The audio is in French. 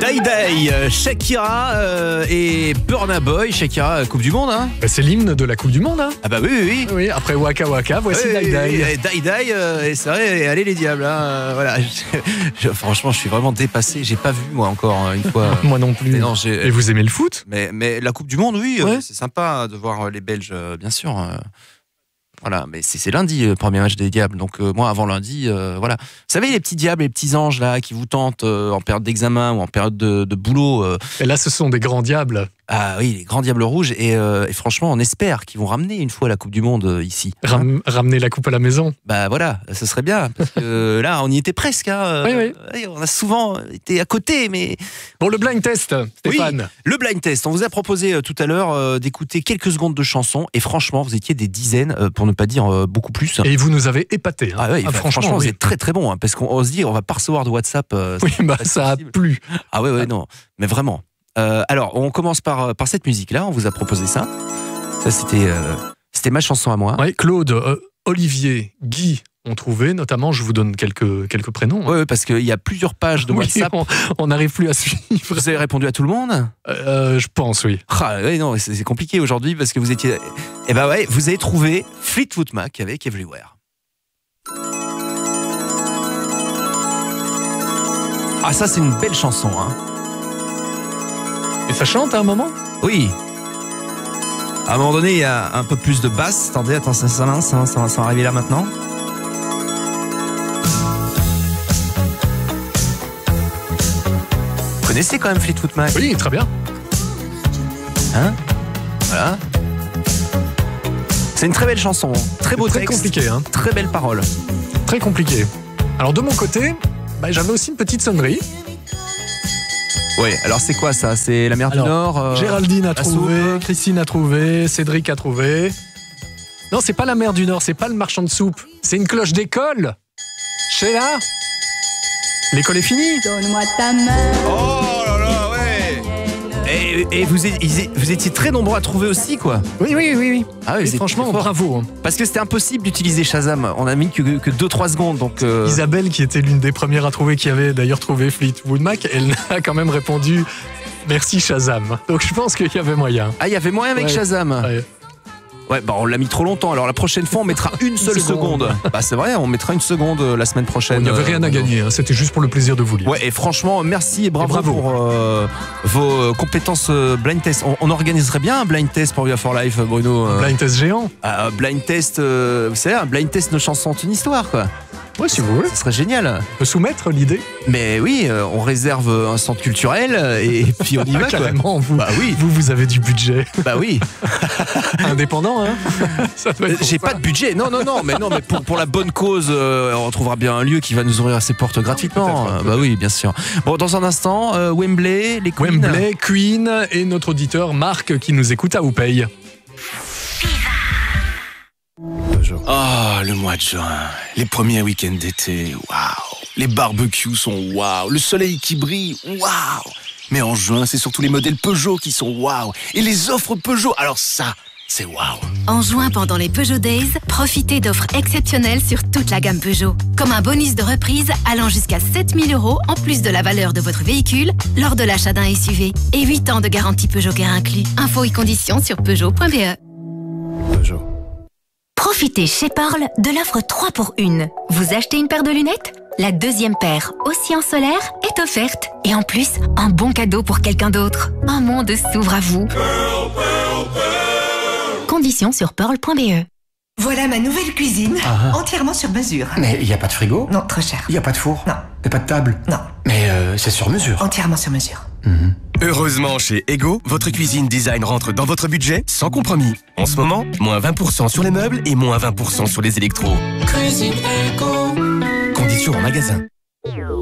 Day, Shakira et Burna Boy. Shakira, Coupe du Monde, hein. C'est l'hymne de la Coupe du Monde, hein. Ah bah oui. Oui, après Waka Waka, voici Day. Day, et c'est vrai, et allez les diables, hein. Voilà. Franchement, je suis vraiment dépassé. J'ai pas vu, moi, encore une fois. Moi non plus. Non, et vous aimez le foot? Mais la Coupe du Monde, oui, ouais. C'est sympa de voir les Belges, bien sûr. Voilà, mais c'est lundi, le premier match des Diables. Donc moi, avant lundi, voilà. Vous savez, les petits diables, les petits anges là, qui vous tentent en période d'examen ou en période de boulot. Et là, ce sont des grands diables. Ah oui, les grands diables rouges. Et franchement, on espère qu'ils vont ramener une fois la Coupe du Monde ici. Ramener la coupe à la maison. Bah voilà, ce serait bien. Parce que là, on y était presque. Hein. Oui. On a souvent été à côté, mais... Bon, le blind test, Stéphane. Oui, le blind test. On vous a proposé tout à l'heure d'écouter quelques secondes de chansons. Et franchement, vous étiez des dizaines, pour ne pas dire beaucoup plus. Et vous nous avez épatés. Hein. Ah oui, franchement, vous êtes très très bon. Hein, parce qu'on se dit, on va pas recevoir de WhatsApp. Oui, bah ça a plu. Ah ouais, non. Mais vraiment. Alors, on commence par cette musique-là. On vous a proposé ça. Ça, c'était ma chanson à moi. Oui, Claude, Olivier, Guy ont trouvé. Notamment, je vous donne quelques prénoms. Oui, parce qu'il y a plusieurs pages de WhatsApp. On n'arrive plus à suivre. Vous avez répondu à tout le monde? Je pense, oui. Ah, oui, non, c'est compliqué aujourd'hui parce que vous étiez... Eh ben ouais, vous avez trouvé Fleetwood Mac avec Everywhere. Ah, ça, c'est une belle chanson, hein. Et ça chante à un moment? Oui. À un moment donné, il y a un peu plus de basse. Attendez, ça va arriver là maintenant. Vous connaissez quand même Fleetwood Mac? Oui, très bien. Hein? Voilà. C'est une très belle chanson. Très beau texte. Très compliqué, hein. Très belle parole. Très compliqué. Alors de mon côté, j'avais aussi une petite sonnerie. Oui, alors c'est quoi ça? C'est la mer du Nord Géraldine a trouvé, soupe. Christine a trouvé, Cédric a trouvé. Non, c'est pas la mer du Nord, c'est pas le marchand de soupe. C'est une cloche d'école. Sheila, l'école est finie. Donne-moi ta main. Oh là là, ouais. Et vous étiez très nombreux à trouver aussi, quoi. Oui. Ah oui, franchement, bravo. Hein. Parce que c'était impossible d'utiliser Shazam. On a mis que 2-3 secondes. Donc Isabelle, qui était l'une des premières à trouver, qui avait d'ailleurs trouvé Fleetwood Mac, elle a quand même répondu merci Shazam. Donc je pense qu'il y avait moyen. Ah, il y avait moyen avec Shazam. Ouais, on l'a mis trop longtemps. Alors la prochaine fois, on mettra une seule seconde. Bah c'est vrai, on mettra une seconde la semaine prochaine. Il n'y avait rien à gagner, hein. C'était juste pour le plaisir de vous lire. Ouais, et franchement, merci et bravo. Pour vos compétences blind test. On organiserait bien un blind test pour We Are For Life, Bruno. Un blind test géant. Blind test, vous savez, un blind test, nos chansons ont une histoire, quoi. Ouais, si vous voulez. Ce serait génial. On peut soumettre l'idée. Mais oui, on réserve un centre culturel et puis on y va. Carrément, vous. Bah oui. Vous avez du budget. Bah oui. Indépendant, hein. J'ai pas de budget. Non, mais pour la bonne cause, on trouvera bien un lieu qui va nous ouvrir ses portes gratuitement. Bah oui, bien sûr. Bon, dans un instant, Wembley, les Queen. Wembley, Queen et notre auditeur Marc qui nous écoute à Oupeille. Le mois de juin, les premiers week-ends d'été, waouh. Les barbecues sont waouh, le soleil qui brille, waouh. Mais en juin, c'est surtout les modèles Peugeot qui sont waouh. Et les offres Peugeot, alors ça, c'est waouh. En juin, pendant les Peugeot Days, profitez d'offres exceptionnelles sur toute la gamme Peugeot. Comme un bonus de reprise allant jusqu'à 7 000 € en plus de la valeur de votre véhicule lors de l'achat d'un SUV. Et 8 ans de garantie Peugeot Care inclus. Infos et conditions sur Peugeot.be. Peugeot. Profitez chez Pearl de l'offre 3 pour 1. Vous achetez une paire de lunettes? La deuxième paire, aussi en solaire, est offerte. Et en plus, un bon cadeau pour quelqu'un d'autre. Un monde s'ouvre à vous. Pearl, Pearl, Pearl. Conditions sur pearl.be. Voilà ma nouvelle cuisine, entièrement sur mesure. Mais il n'y a pas de frigo? Non, trop cher. Il n'y a pas de four? Non. Et pas de table? Non. Mais c'est sur mesure? Entièrement sur mesure. Heureusement, chez Ego, votre cuisine design rentre dans votre budget sans compromis. En ce moment, moins 20% sur les meubles et moins 20% sur les électros. Cuisine Ego. Conditions en magasin.